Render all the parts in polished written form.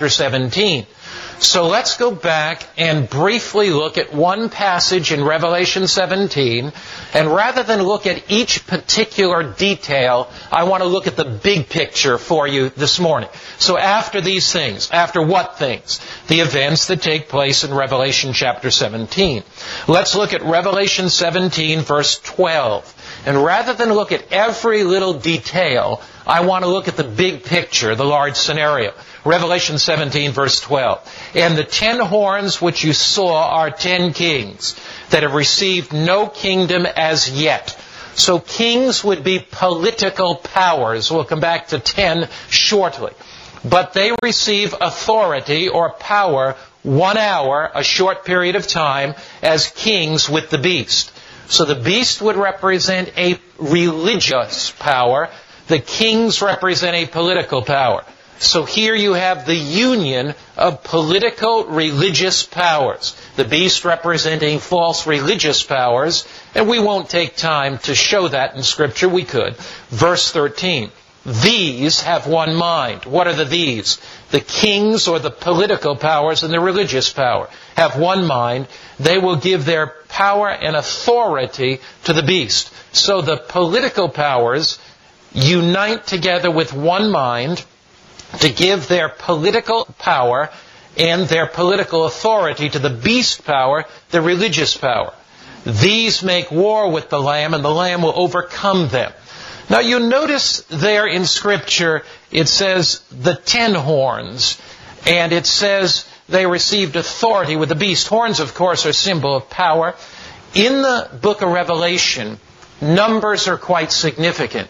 17. So let's go back and briefly look at one passage in Revelation 17. And rather than look at each particular detail, I want to look at the big picture for you this morning. So after these things, after what things? The events that take place in Revelation chapter 17. Let's look at Revelation 17 verse 12. And rather than look at every little detail, I want to look at the big picture, the large scenario. Revelation 17 verse 12. And the 10 horns which you saw are 10 kings that have received no kingdom as yet. So kings would be political powers. We'll come back to 10 shortly. But they receive authority or power 1 hour, a short period of time, as kings with the beast. So the beast would represent a religious power. The kings represent a political power. So here you have the union of political religious powers. The beast representing false religious powers. And we won't take time to show that in Scripture. We could. Verse 13. These have one mind. What are the these? The kings or the political powers and the religious power have one mind. They will give their power and authority to the beast. So the political powers unite together with one mind to give their political power and their political authority to the beast power, the religious power. These make war with the Lamb, and the Lamb will overcome them. Now you notice there in Scripture, it says the 10 horns, and it says they received authority with the beast. Horns, of course, are a symbol of power. In the book of Revelation, numbers are quite significant.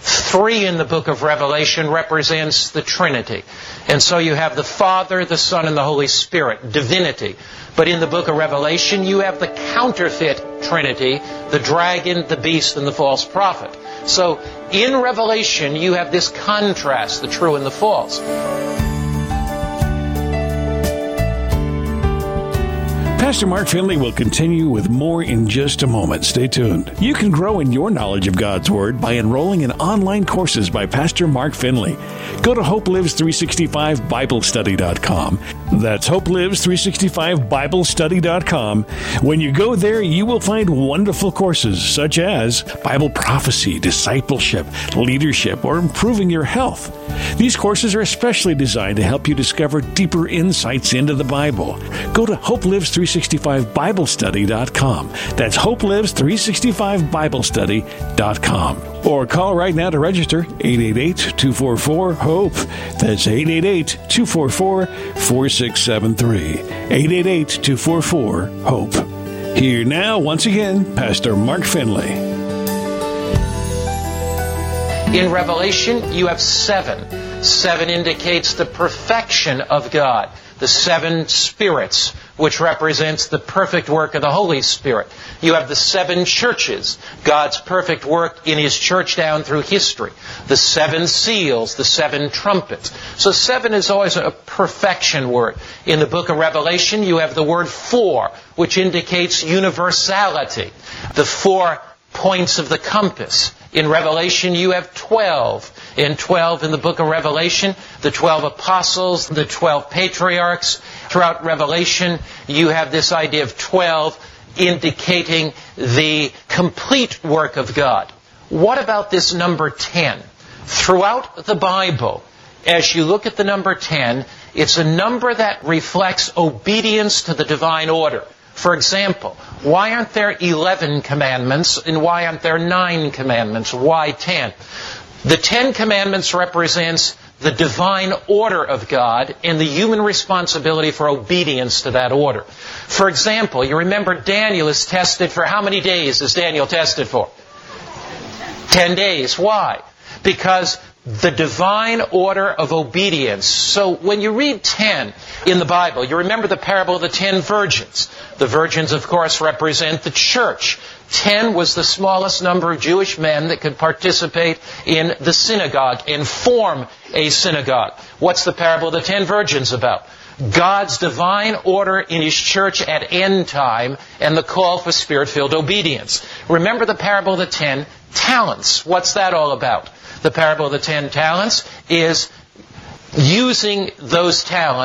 3 in the book of Revelation represents the Trinity. And so you have the Father, the Son, and the Holy Spirit, divinity. But in the book of Revelation, you have the counterfeit Trinity, the dragon, the beast, and the false prophet. So in Revelation, you have this contrast, the true and the false. Pastor Mark Finley will continue with more in just a moment. Stay tuned. You can grow in your knowledge of God's Word by enrolling in online courses by Pastor Mark Finley. Go to HopeLives365BibleStudy.com. That's HopeLives365BibleStudy.com. When you go there, you will find wonderful courses such as Bible prophecy, discipleship, leadership, or improving your health. These courses are especially designed to help you discover deeper insights into the Bible. Go to HopeLives365BibleStudy.com. That's HopeLives365BibleStudy.com. Or call right now to register, 888-244-HOPE. That's 888-244-4673. 888-244-HOPE. Here now, once again, Pastor Mark Finley. In Revelation, you have 7. 7 indicates the perfection of God. The 7 spirits, which represents the perfect work of the Holy Spirit. You have the 7 churches, God's perfect work in His church down through history. The 7 seals, the 7 trumpets. So 7 is always a perfection word. In the book of Revelation, you have the word 4, which indicates universality. The 4 points of the compass. In Revelation, you have 12. In 12 in the book of Revelation, the 12 apostles, the 12 patriarchs. Throughout Revelation, you have this idea of 12 indicating the complete work of God. What about this number 10? Throughout the Bible, as you look at the number 10, it's a number that reflects obedience to the divine order. For example, why aren't there 11 commandments and why aren't there 9 commandments? Why 10? The 10 commandments represents the divine order of God and the human responsibility for obedience to that order. For example, you remember Daniel is tested for how many days is Daniel tested for? 10 days. Why? Because the divine order of obedience. So when you read 10 in the Bible, you remember the parable of the 10 virgins. The virgins, of course, represent the church. 10 was the smallest number of Jewish men that could participate in the synagogue and form a synagogue. What's the parable of the 10 virgins about? God's divine order in His church at end time and the call for Spirit-filled obedience. Remember the parable of the 10 talents. What's that all about? The parable of the 10 talents is using those talents